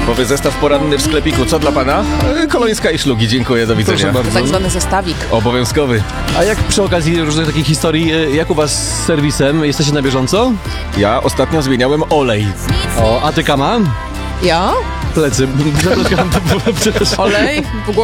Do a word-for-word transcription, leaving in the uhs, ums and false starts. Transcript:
Darmowy zestaw poranny w sklepiku. Co dla pana? E, Kolońska i szlugi. Dziękuję, do widzenia. Proszę bardzo. Tak zwany zestawik. Obowiązkowy. A jak przy okazji różnych takich historii, y, jak u was z serwisem? Jesteście na bieżąco? Ja ostatnio zmieniałem olej. O, a ty Kama? Ja? Plecy. Przepraszam, przepraszam. Olej? W